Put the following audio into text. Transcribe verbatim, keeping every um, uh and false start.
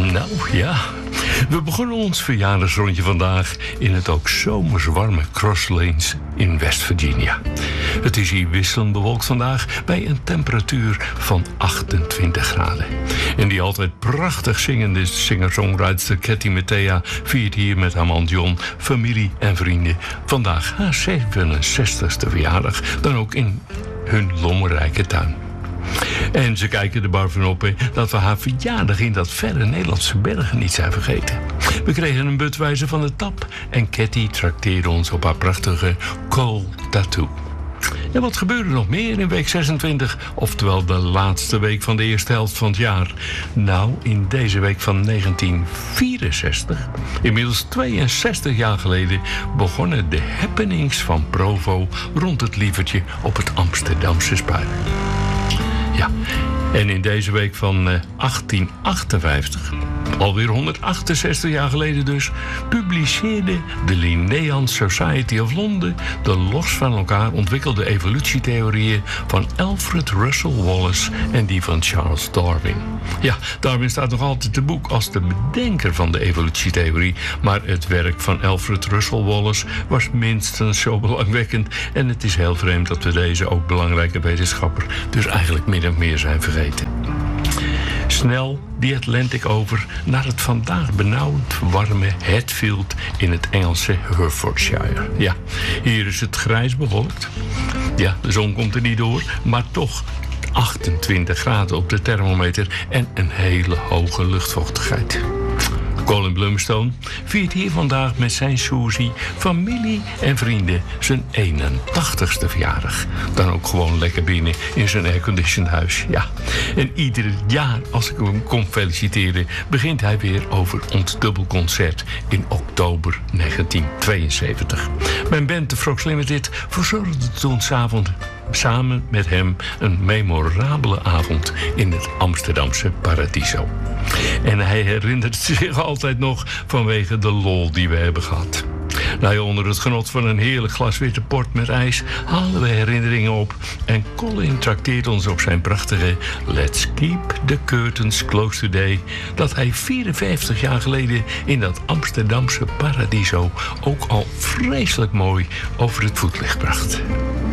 Nou ja, we begonnen ons verjaardagsrondje vandaag in het ook zomers warme Cross Lanes in West Virginia. Het is hier wisselend bewolkt vandaag bij een temperatuur van achtentwintig graden. En die altijd prachtig zingende singer-songwriter Katy Mattea viert hier met haar man John, familie en vrienden vandaag haar zevenenzestigste verjaardag, dan ook in hun lommerrijke tuin. En ze kijken er bar van op hè, dat we haar verjaardag in dat verre Nederlandse bergen niet zijn vergeten. We kregen een Budweiser van de tap en Katy trakteerde ons op haar prachtige Coal Tattoo. En wat gebeurde er nog meer in week zesentwintig, oftewel de laatste week van de eerste helft van het jaar? Nou, in deze week van negentien vierenzestig, inmiddels tweeënzestig jaar geleden, begonnen de happenings van Provo rond het lievertje op het Amsterdamse Spui. Ja, en in deze week van uh, achttien achtenvijftig, alweer honderdachtzestig jaar geleden dus, publiceerde de Linnean Society of Londen de los van elkaar ontwikkelde evolutietheorieën van Alfred Russel Wallace en die van Charles Darwin. Ja, Darwin staat nog altijd te boek als de bedenker van de evolutietheorie, maar het werk van Alfred Russel Wallace was minstens zo belangwekkend en het is heel vreemd dat we deze ook belangrijke wetenschapper dus eigenlijk min of meer zijn vergeten. Snel die Atlantic over naar het vandaag benauwend warme Hatfield in het Engelse Hertfordshire. Ja, hier is het grijs bewolkt. Ja, de zon komt er niet door, maar toch achtentwintig graden op de thermometer en een hele hoge luchtvochtigheid. Colin Blunstone viert hier vandaag met zijn Susie, familie en vrienden zijn eenentachtigste verjaardag. Dan ook gewoon lekker binnen in zijn airconditioned huis. Ja. En ieder jaar als ik hem kom feliciteren, begint hij weer over ons dubbelconcert in oktober negentien tweeënzeventig. Mijn band The Frogs Limited verzorgde toen 's avonds samen met hem een memorabele avond in het Amsterdamse Paradiso. En hij herinnert zich altijd nog vanwege de lol die we hebben gehad. Nou, onder het genot van een heerlijk glas witte port met ijs halen we herinneringen op en Colin trakteert ons op zijn prachtige Let's Keep the Curtains Closed Today, dat hij vierenvijftig jaar geleden in dat Amsterdamse Paradiso ook al vreselijk mooi over het voetlicht bracht.